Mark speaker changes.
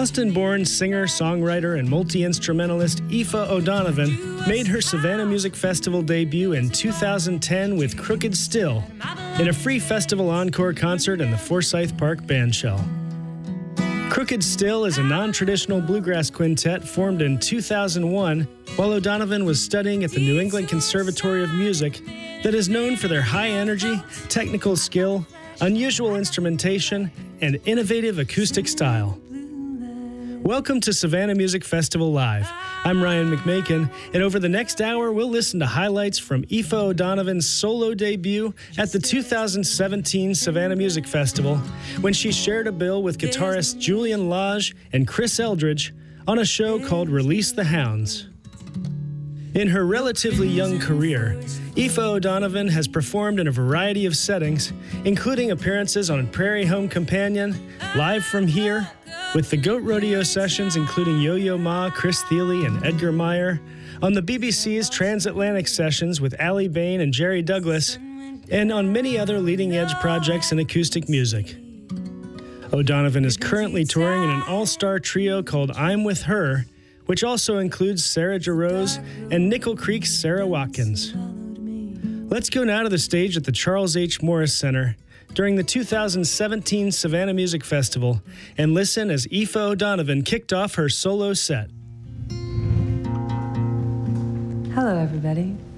Speaker 1: Boston-born singer, songwriter, and multi-instrumentalist Aoife O'Donovan made her Savannah Music Festival debut in 2010 with Crooked Still in a free festival encore concert in the Forsyth Park Bandshell. Crooked Still is a non-traditional bluegrass quintet formed in 2001 while O'Donovan was studying at the New England Conservatory of Music that is known for their high energy, technical skill, unusual instrumentation, and innovative acoustic style. Welcome to Savannah Music Festival Live. I'm Ryan McMakin, and over the next hour, we'll listen to highlights from Aoife O'Donovan's solo debut at the 2017 Savannah Music Festival, when she shared a bill with guitarists Julian Lage and Chris Eldridge on a show called Release the Hounds. In her relatively young career, Aoife O'Donovan has performed in a variety of settings, including appearances on Prairie Home Companion, Live from Here, with the Goat Rodeo sessions including Yo-Yo Ma, Chris Thile, and Edgar Meyer, on the BBC's Transatlantic sessions with Allie Bain and Jerry Douglas, and on many other leading-edge projects in acoustic music. O'Donovan is currently touring in an all-star trio called I'm With Her, which also includes Sarah Jarose and Nickel Creek's Sarah Watkins. Let's go now to the stage at the Charles H. Morris Center during the 2017 Savannah Music Festival and listen as Aoife O'Donovan kicked off her solo set.
Speaker 2: Hello, everybody.